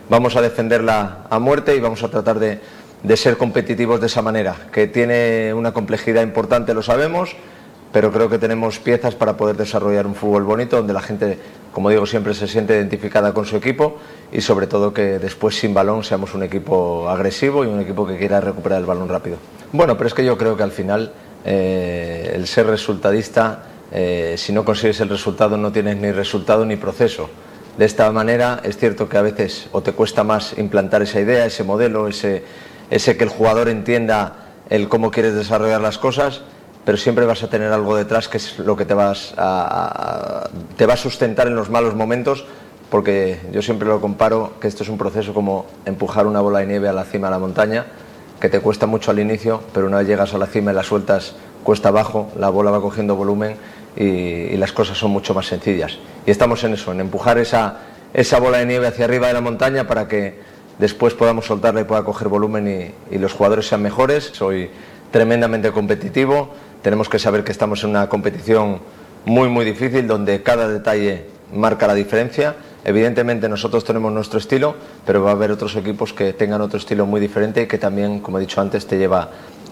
vamos a defenderla a muerte y vamos a tratar de ser competitivos de esa manera, que tiene una complejidad importante, lo sabemos, pero creo que tenemos piezas para poder desarrollar un fútbol bonito donde la gente, como digo siempre, se siente identificada con su equipo y sobre todo que después sin balón seamos un equipo agresivo y un equipo que quiera recuperar el balón rápido. Bueno, pero es que yo creo que al final el ser resultadista, si no consigues el resultado no tienes ni resultado ni proceso. De esta manera es cierto que a veces o te cuesta más implantar esa idea, ese modelo, ese que el jugador entienda el cómo quieres desarrollar las cosas, pero siempre vas a tener algo detrás que es lo que te va a sustentar en los malos momentos, porque yo siempre lo comparo que esto es un proceso como empujar una bola de nieve a la cima de la montaña, que te cuesta mucho al inicio, pero una vez llegas a la cima y la sueltas cuesta abajo, la bola va cogiendo volumen y las cosas son mucho más sencillas. Y estamos en eso, en empujar esa bola de nieve hacia arriba de la montaña para que después podamos soltarla y pueda coger volumen y los jugadores sean mejores. Soy tremendamente competitivo, tenemos que saber que estamos en una competición muy difícil donde cada detalle marca la diferencia. Evidentemente nosotros tenemos nuestro estilo, pero va a haber otros equipos que tengan otro estilo muy diferente y que también, como he dicho antes, te lleva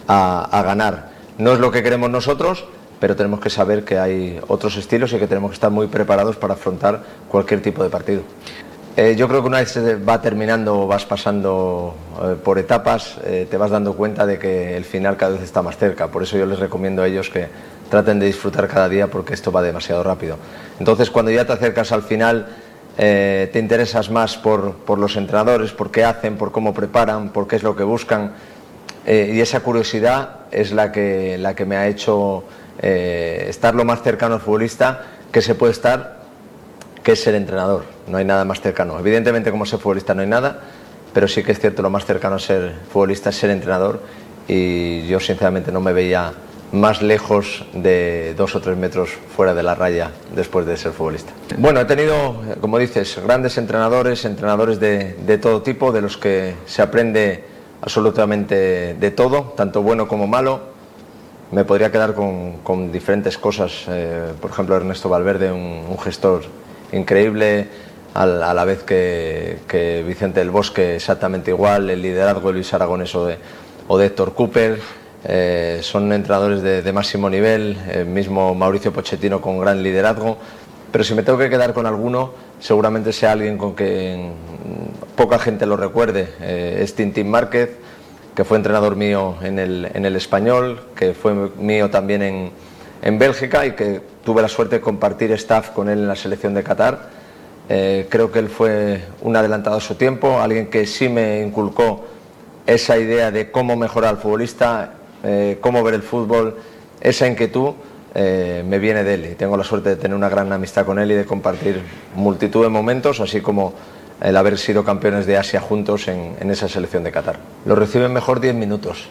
a ganar. No es lo que queremos nosotros, pero tenemos que saber que hay otros estilos y que tenemos que estar muy preparados para afrontar cualquier tipo de partido. Yo creo que una vez se va terminando, vas pasando por etapas, te vas dando cuenta de que el final cada vez está más cerca. Por eso yo les recomiendo a ellos que traten de disfrutar cada día, porque esto va demasiado rápido. Entonces, cuando ya te acercas al final, te interesas más por los entrenadores, por qué hacen, por cómo preparan, por qué es lo que buscan, y esa curiosidad es la que me ha hecho estar lo más cercano al futbolista que se puede estar, que es ser entrenador. No hay nada más cercano. Evidentemente, como ser futbolista no hay nada, pero sí que es cierto, lo más cercano a ser futbolista es ser entrenador, y yo sinceramente no me veía más lejos de 2 o 3 metros fuera de la raya después de ser futbolista. Bueno, he tenido, como dices, grandes entrenadores de todo tipo, de los que se aprende absolutamente de todo, tanto bueno como malo. Me podría quedar con diferentes cosas, por ejemplo Ernesto Valverde, un gestor increíble, a la vez que Vicente del Bosque, exactamente igual, el liderazgo de Luis Aragonés o de Héctor Cooper. Son entrenadores de máximo nivel, mismo Mauricio Pochettino con gran liderazgo, pero si me tengo que quedar con alguno, seguramente sea alguien con que poca gente lo recuerde. Es Tintín Márquez, que fue entrenador mío en el Español, que fue mío también en Bélgica, y que tuve la suerte de compartir staff con él en la selección de Qatar. Creo que él fue un adelantado a su tiempo, alguien que sí me inculcó esa idea de cómo mejorar al futbolista, cómo ver el fútbol, esa inquietud me viene de él, y tengo la suerte de tener una gran amistad con él y de compartir multitud de momentos, así como el haber sido campeones de Asia juntos en esa selección de Qatar. Lo reciben mejor 10 minutos,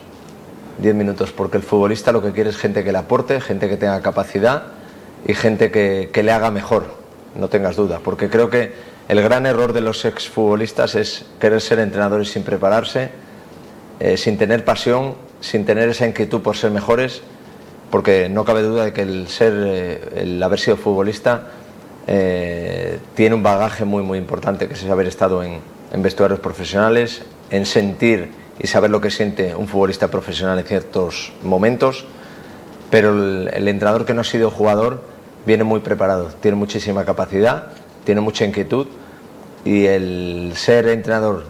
porque el futbolista lo que quiere es gente que le aporte, gente que tenga capacidad y gente que le haga mejor, no tengas duda, porque creo que el gran error de los exfutbolistas es querer ser entrenadores sin prepararse, sin tener pasión, sin tener esa inquietud por ser mejores, porque no cabe duda de que el haber sido futbolista tiene un bagaje muy importante, que es haber estado en vestuarios profesionales, en sentir y saber lo que siente un futbolista profesional en ciertos momentos, pero el entrenador que no ha sido jugador viene muy preparado, tiene muchísima capacidad, tiene mucha inquietud, y el ser entrenador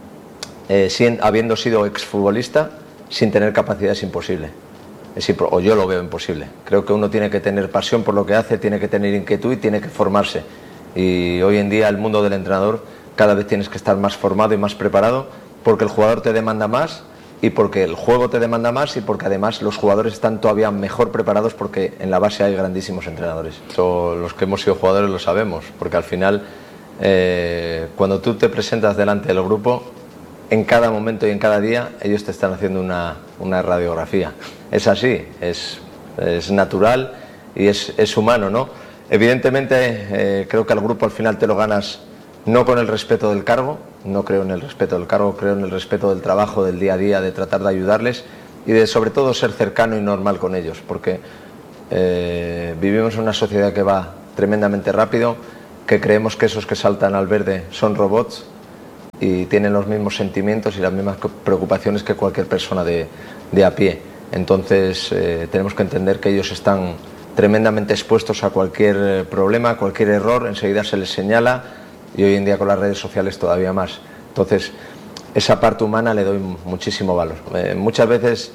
habiendo sido exfutbolista sin tener capacidad es imposible. O yo lo veo imposible. Creo que uno tiene que tener pasión por lo que hace, tiene que tener inquietud y tiene que formarse. Y hoy en día el mundo del entrenador, cada vez tienes que estar más formado y más preparado, porque el jugador te demanda más, y porque el juego te demanda más, y porque además los jugadores están todavía mejor preparados, porque en la base hay grandísimos entrenadores. Los que hemos sido jugadores lo sabemos, porque al final cuando tú te presentas delante del grupo, en cada momento y en cada día ellos te están haciendo una radiografía. Es así, es natural y es humano, ¿no? Evidentemente creo que al grupo al final te lo ganas no con el respeto del cargo, no creo en el respeto del cargo, creo en el respeto del trabajo, del día a día, de tratar de ayudarles y de sobre todo ser cercano y normal con ellos, porque vivimos en una sociedad que va tremendamente rápido, que creemos que esos que saltan al verde son robots, y tienen los mismos sentimientos y las mismas preocupaciones que cualquier persona de a pie. Entonces tenemos que entender que ellos están tremendamente expuestos a cualquier problema, a cualquier error, enseguida se les señala, y hoy en día con las redes sociales todavía más. Entonces esa parte humana le doy muchísimo valor. Muchas veces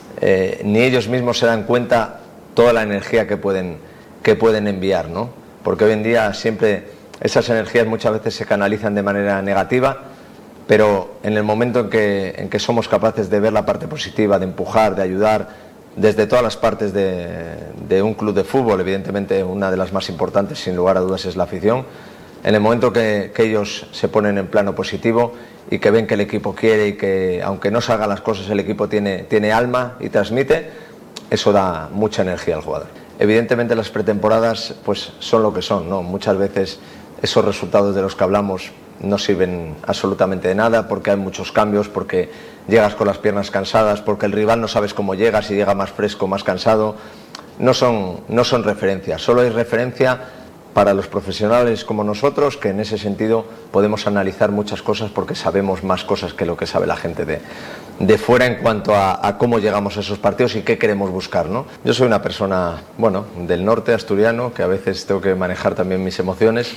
ni ellos mismos se dan cuenta toda la energía que pueden enviar, ¿no? Porque hoy en día siempre esas energías muchas veces se canalizan de manera negativa, pero en el momento en que somos capaces de ver la parte positiva, de empujar, de ayudar desde todas las partes de un club de fútbol, evidentemente una de las más importantes sin lugar a dudas es la afición, en el momento que ellos se ponen en plano positivo y que ven que el equipo quiere y que aunque no salgan las cosas el equipo tiene alma y transmite, eso da mucha energía al jugador. Evidentemente las pretemporadas pues son lo que son, ¿no? Muchas veces esos resultados de los que hablamos no sirven absolutamente de nada porque hay muchos cambios, porque llegas con las piernas cansadas, porque el rival no sabes cómo llega, si llega más fresco, más cansado. No son referencias, solo hay referencia para los profesionales como nosotros, que en ese sentido podemos analizar muchas cosas porque sabemos más cosas que lo que sabe la gente de fuera en cuanto a cómo llegamos a esos partidos y qué queremos buscar, ¿no? Yo soy una persona, bueno, del norte asturiano, que a veces tengo que manejar también mis emociones,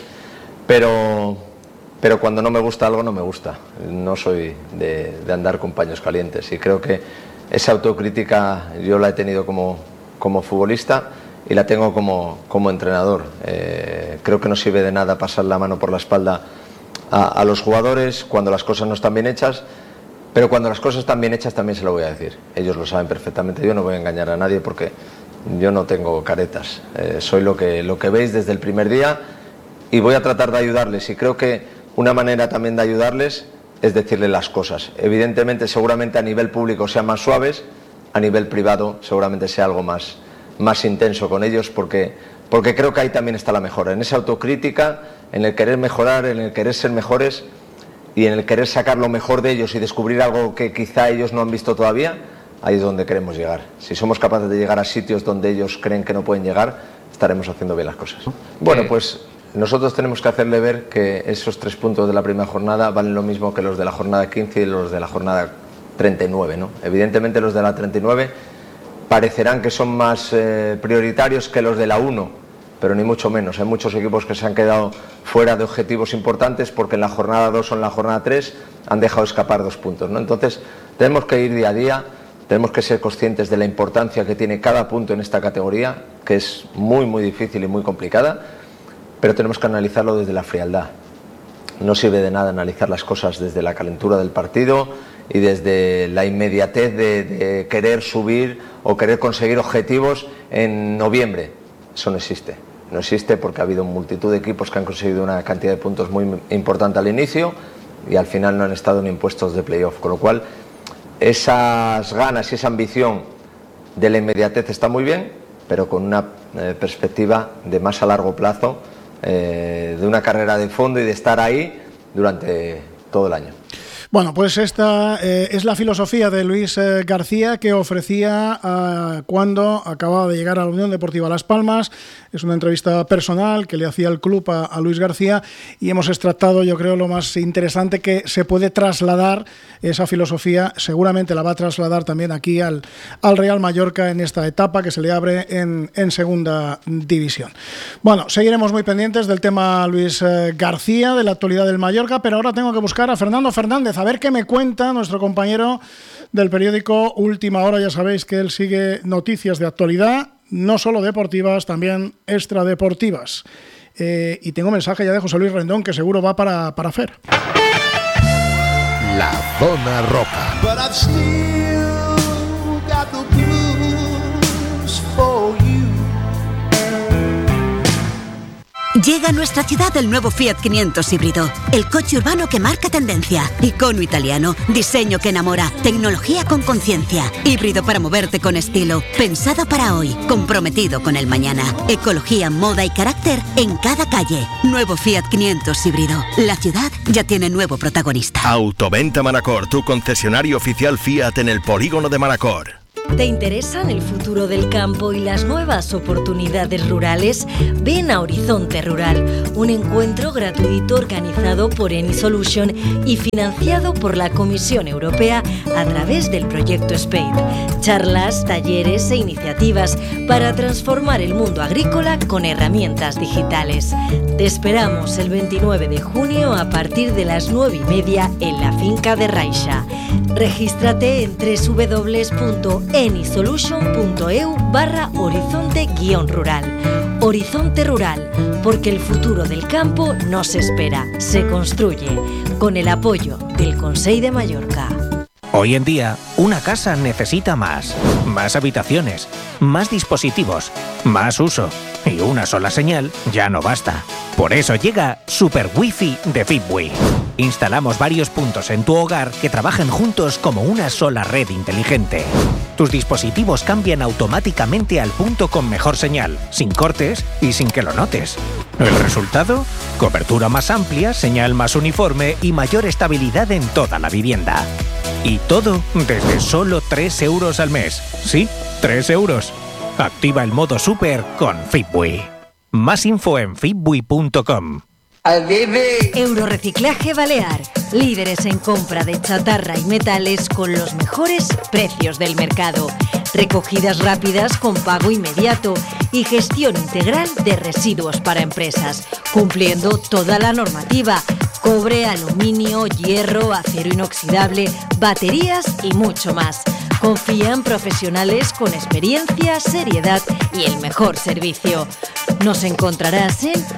pero cuando no me gusta algo, no me gusta. No soy de andar con paños calientes y creo que esa autocrítica yo la he tenido como futbolista y la tengo como entrenador. Creo que no sirve de nada pasar la mano por la espalda a los jugadores cuando las cosas no están bien hechas, pero cuando las cosas están bien hechas también se lo voy a decir. Ellos lo saben perfectamente, yo no voy a engañar a nadie porque yo no tengo caretas. Soy lo que veis desde el primer día y voy a tratar de ayudarles, y creo que una manera también de ayudarles es decirles las cosas. Evidentemente, seguramente a nivel público sean más suaves, a nivel privado seguramente sea algo más intenso con ellos, porque creo que ahí también está la mejora, en esa autocrítica, en el querer mejorar, en el querer ser mejores y en el querer sacar lo mejor de ellos y descubrir algo que quizá ellos no han visto todavía. Ahí es donde queremos llegar. Si somos capaces de llegar a sitios donde ellos creen que no pueden llegar, estaremos haciendo bien las cosas. Bueno, pues nosotros tenemos que hacerle ver que esos 3 puntos de la primera jornada valen lo mismo que los de la jornada 15 y los de la jornada 39, ¿no? Evidentemente los de la 39 parecerán que son más prioritarios que los de la 1, pero ni mucho menos. Hay muchos equipos que se han quedado fuera de objetivos importantes porque en la jornada 2 o en la jornada 3 han dejado escapar 2 puntos, ¿no? Entonces tenemos que ir día a día, tenemos que ser conscientes de la importancia que tiene cada punto en esta categoría, que es muy muy difícil y muy complicada, pero tenemos que analizarlo desde la frialdad. No sirve de nada analizar las cosas desde la calentura del partido y desde la inmediatez de querer subir o querer conseguir objetivos en noviembre. Eso no existe. No existe porque ha habido multitud de equipos que han conseguido una cantidad de puntos muy importante al inicio y al final no han estado ni en puestos de playoff. Con lo cual, esas ganas y esa ambición de la inmediatez está muy bien, pero con una perspectiva de más a largo plazo, de una carrera de fondo y de estar ahí durante todo el año. Bueno, pues esta es la filosofía de Luis García, que ofrecía cuando acababa de llegar a la Unión Deportiva Las Palmas. Es una entrevista personal que le hacía el club a Luis García y hemos extractado, yo creo, lo más interesante que se puede trasladar. Esa filosofía seguramente la va a trasladar también aquí al Real Mallorca en esta etapa que se le abre en segunda división. Bueno, seguiremos muy pendientes del tema Luis García, de la actualidad del Mallorca, pero ahora tengo que buscar a Fernando Fernández, a ver qué me cuenta nuestro compañero del periódico Última Hora. Ya sabéis que él sigue noticias de actualidad, no solo deportivas, también extradeportivas. Y tengo un mensaje ya de José Luis Rendón que seguro va para Fer. La Zona Roja. Llega a nuestra ciudad el nuevo Fiat 500 híbrido, el coche urbano que marca tendencia, icono italiano, diseño que enamora, tecnología con conciencia, híbrido para moverte con estilo, pensado para hoy, comprometido con el mañana, ecología, moda y carácter en cada calle. Nuevo Fiat 500 híbrido, la ciudad ya tiene nuevo protagonista. Autoventa Manacor, tu concesionario oficial Fiat en el polígono de Manacor. ¿Te interesan el futuro del campo y las nuevas oportunidades rurales? Ven a Horizonte Rural, un encuentro gratuito organizado por Eni Solution y financiado por la Comisión Europea a través del proyecto SPADE. Charlas, talleres e iniciativas para transformar el mundo agrícola con herramientas digitales. Te esperamos el 29 de junio a partir de las 9:30 en la finca de Raixa. Regístrate en www.enisolution.eu/horizonte-rural. Horizonte Rural, porque el futuro del campo no se espera, se construye, con el apoyo del Consell de Mallorca. Hoy en día, una casa necesita más habitaciones, más dispositivos, más uso. Y una sola señal ya no basta. Por eso llega Super Wi-Fi de Fitbee. Instalamos varios puntos en tu hogar que trabajan juntos como una sola red inteligente. Tus dispositivos cambian automáticamente al punto con mejor señal, sin cortes y sin que lo notes. ¿El resultado? Cobertura más amplia, señal más uniforme y mayor estabilidad en toda la vivienda. Y todo desde solo 3 euros al mes. Sí, 3 euros. Activa el modo Super con Fitbee. Más info en fitbee.com. Eurorreciclaje Balear, líderes en compra de chatarra y metales con los mejores precios del mercado. Recogidas rápidas con pago inmediato y gestión integral de residuos para empresas, cumpliendo toda la normativa: cobre, aluminio, hierro, acero inoxidable, baterías y mucho más. Confían profesionales con experiencia, seriedad y el mejor servicio. Nos encontrarás en